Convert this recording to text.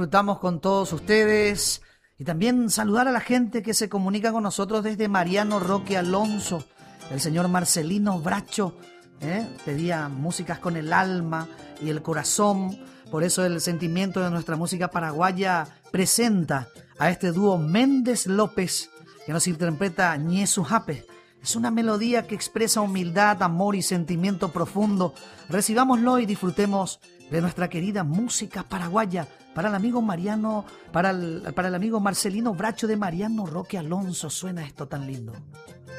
Disfrutamos con todos ustedes y también saludar a la gente que se comunica con nosotros desde Mariano Roque Alonso, el señor Marcelino Bracho, pedía músicas con el alma y el corazón, por eso el sentimiento de nuestra música paraguaya presenta a este dúo Méndez López que nos interpreta Ñesu Jape. Es una melodía que expresa humildad, amor y sentimiento profundo. Recibámoslo y disfrutemos de nuestra querida música paraguaya para el amigo Mariano, para el amigo Marcelino Bracho de Mariano Roque Alonso. Suena esto tan lindo.